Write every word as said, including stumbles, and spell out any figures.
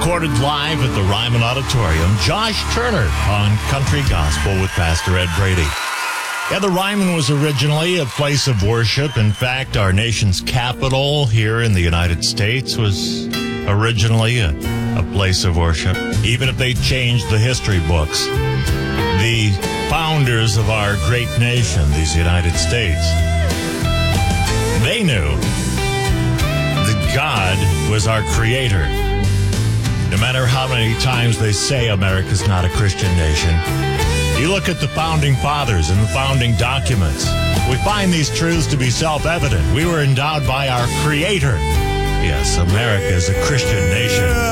Recorded live at the Ryman Auditorium, Josh Turner on Country Gospel with Pastor Ed Brady. Yeah, the Ryman was originally a place of worship. In fact, our nation's capital here in the United States was originally a, a place of worship. Even if they changed the history books, the founders of our great nation, these United States, they knew that God was our creator. No matter how many times they say America's not a Christian nation, you look at the founding fathers and the founding documents, we find these truths to be self-evident. We were endowed by our Creator. Yes, America is a Christian nation.